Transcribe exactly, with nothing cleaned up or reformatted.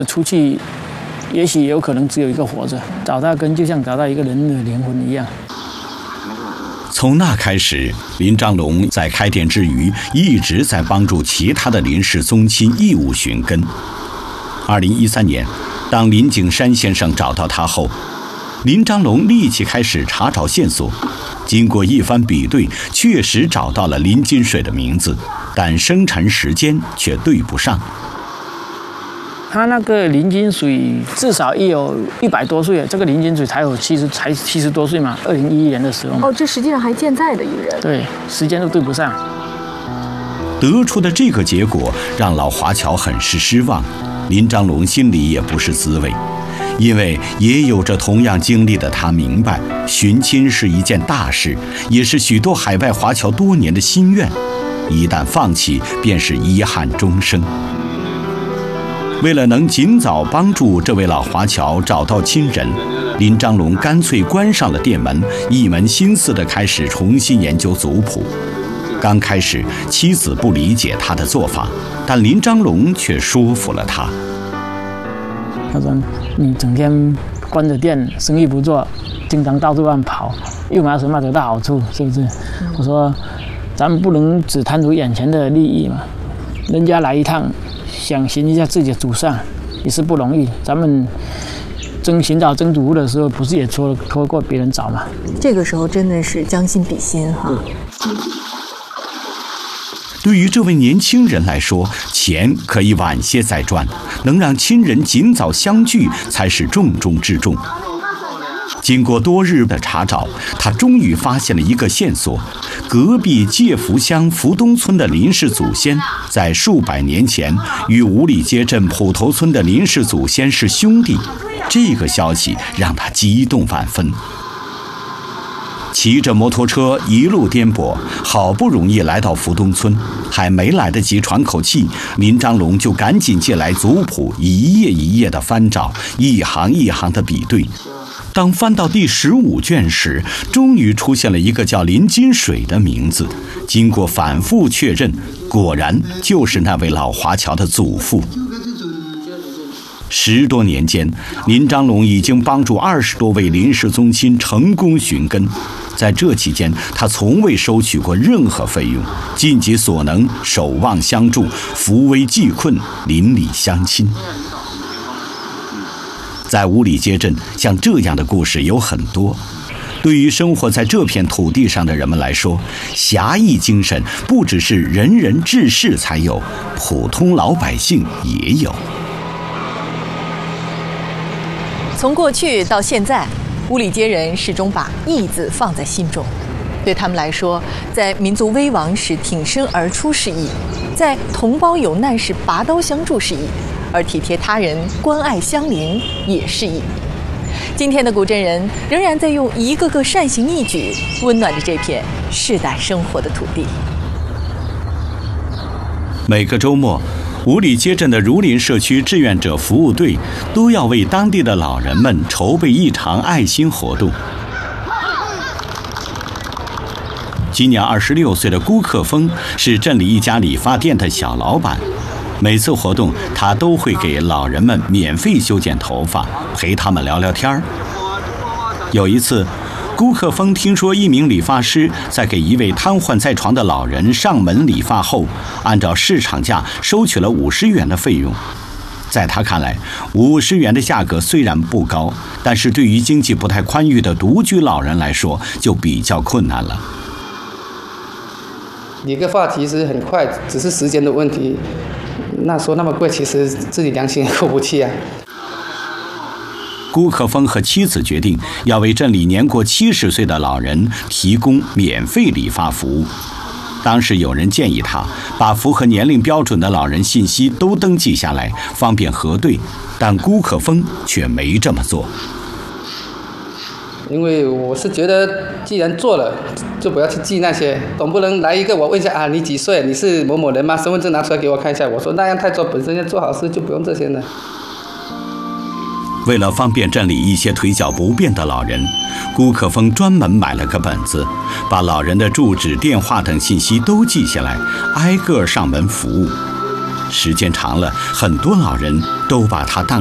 出去，也许有可能只有一个活着，找到根就像找到一个人的灵魂一样。 从那开始，林章龙在开店之余，一直在帮助其他的林氏宗亲义务寻根。二零一三年，当林景山先生找到他后，林章龙立即开始查找线索。经过一番比对，确实找到了林金水的名字，但生辰时间却对不上。 他那个林金水至少也有一百多岁了，这个林金水才有七十才七十多岁嘛，二零一一年的时候。 哦，这实际上还健在的一个人。 对，时间都对不上。 得出的这个结果让老华侨很是失望，林章龙心里也不是滋味，因为也有着同样经历的他明白，寻亲是一件大事，也是许多海外华侨多年的心愿，一旦放弃，便是遗憾终生。为了能尽早帮助这位老华侨找到亲人，林章龙干脆关上了店门，一门心思地开始重新研究族谱。刚开始，妻子不理解他的做法，但林章龙却说服了他。 他说：“你整天关着店，生意不做，经常到处乱跑，又没有什么得到好处，是不是？”嗯、我说：“咱们不能只贪图眼前的利益嘛，人家来一趟。”想寻一下自己的祖上也是不容易，咱们征寻找曾祖父的时候，不是也托托过别人找吗？ 这个时候真的是将心比心哈。嗯、 对于这位年轻人来说，钱可以晚些再赚，能让亲人尽早相聚才是重中之重。经过多日的查找，他终于发现了一个线索：隔壁介福乡福东村的林氏祖先，在数百年前与五里街镇普头村的林氏祖先是兄弟。这个消息让他激动万分。骑着摩托车一路颠簸，好不容易来到福东村，还没来得及喘口气，林章龙就赶紧借来族谱，一页一页的翻找，一行一行的比对。当翻到第十五卷时，终于出现了一个叫林金水的名字。经过反复确认，果然就是那位老华侨的祖父。十多年间，林章龙已经帮助二十多位林氏宗亲成功寻根。在这期间，他从未收取过任何费用，尽己所能，守望相助，扶危济困，邻里乡亲。在五里街镇，像这样的故事有很多。对于生活在这片土地上的人们来说，侠义精神不只是仁人志士才有，普通老百姓也有。 从过去到现在，五里街人始终把义字放在心中。对他们来说，在民族危亡时挺身而出是义，在同胞有难时拔刀相助是义，而体贴他人、关爱乡邻也是义。今天的古镇人仍然在用一个个善行义举，温暖着这片世代生活的土地。 每个周末，五里街镇的儒林社区志愿者服务队都要为当地的老人们筹备一场爱心活动。今年二十六岁的辜克峰是镇里一家理发店的小老板。每次活动，他都会给老人们免费修剪头发，陪他们聊聊天儿。有一次，辜克峰听说一名理发师在给一位瘫痪在床的老人上门理发后，按照市场价收取了五十元的费用。在他看来，五十元的价格虽然不高，但是对于经济不太宽裕的独居老人来说，就比较困难了。 理个发其实很快，只是时间的问题。那说那么贵，其实自己良心也过不去啊。 辜克峰和妻子决定要为镇里年过七十岁的老人提供免费理发服务。当时有人建议他把符合年龄标准的老人信息都登记下来，方便核对，但辜克峰却没这么做。 因为我是觉得，既然做了，就不要去记那些，总不能来一个我问一下啊，你几岁？你是某某人吗？身份证拿出来给我看一下。我说那样太做，本身要做好事就不用这些了。 为了方便镇里一些腿脚不便的老人，辜克峰专门买了个本子，把老人的住址、电话等信息都记下来，挨个上门服务。 时间长了，很多老人都把他当